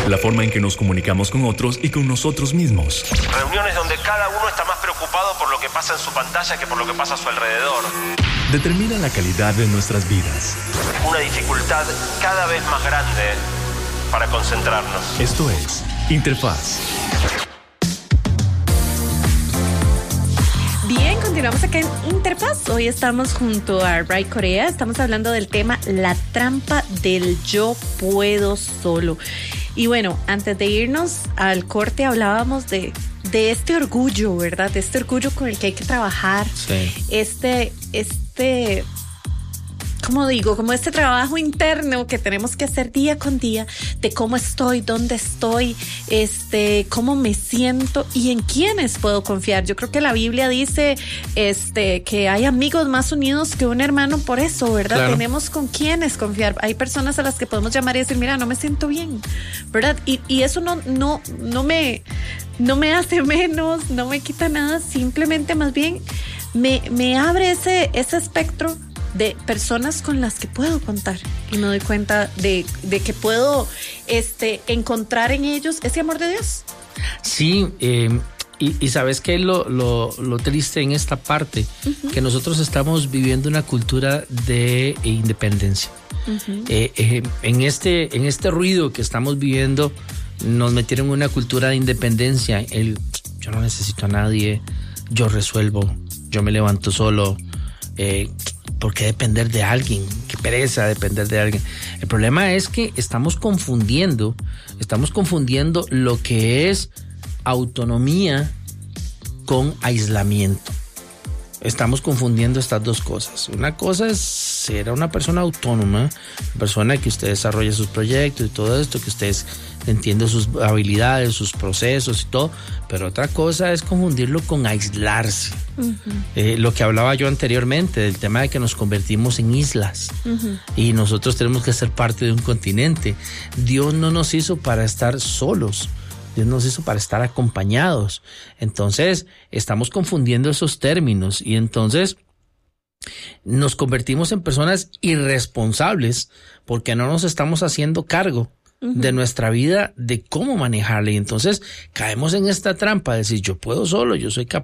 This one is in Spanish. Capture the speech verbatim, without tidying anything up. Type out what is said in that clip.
la forma en que nos comunicamos con otros y con nosotros mismos. Reuniones donde cada uno está más preocupado por lo que pasa en su pantalla que por lo que pasa a su alrededor. Determina la calidad de nuestras vidas. Una dificultad cada vez más grande para concentrarnos. Esto es Interfaz. Bien, continuamos acá en Interfaz. Hoy estamos junto a Ray Corea. Estamos hablando del tema la trampa del yo puedo solo. Y bueno, antes de irnos al corte hablábamos de, de este orgullo, ¿verdad? De este orgullo con el que hay que trabajar. Sí. Este, este... ¿Cómo digo? Como este trabajo interno que tenemos que hacer día con día de cómo estoy, dónde estoy, este, cómo me siento y en quiénes puedo confiar. Yo creo que la Biblia dice este, que hay amigos más unidos que un hermano por eso, ¿verdad? Claro. Tenemos con quiénes confiar. Hay personas a las que podemos llamar y decir, mira, no me siento bien, ¿verdad? Y, y eso no, no, no me, no me hace menos, no me quita nada, simplemente más bien me, me abre ese, ese espectro de personas con las que puedo contar y me doy cuenta de, de que puedo este, encontrar en ellos ese amor de Dios. Sí, eh, y, y sabes qué es lo, lo, lo triste en esta parte, uh-huh. que nosotros estamos viviendo una cultura de independencia. Uh-huh. Eh, eh, en este, en este ruido que estamos viviendo nos metieron en una cultura de independencia. El, yo no necesito a nadie, yo resuelvo, yo me levanto solo. Eh, ¿Por qué depender de alguien? Qué pereza depender de alguien. El problema es que estamos confundiendo, estamos confundiendo lo que es autonomía con aislamiento. Estamos confundiendo estas dos cosas. Una cosa es ser una persona autónoma, una persona que usted desarrolla sus proyectos y todo esto, que usted entiende sus habilidades, sus procesos y todo, pero otra cosa es confundirlo con aislarse. Uh-huh. Eh, lo que hablaba yo anteriormente del tema de que nos convertimos en islas, uh-huh. y nosotros tenemos que ser parte de un continente. Dios no nos hizo para estar solos. Dios nos hizo para estar acompañados. Entonces, estamos confundiendo esos términos y entonces nos convertimos en personas irresponsables porque no nos estamos haciendo cargo uh-huh. de nuestra vida, de cómo manejarla. Y entonces caemos en esta trampa de decir, yo puedo solo, yo soy capaz.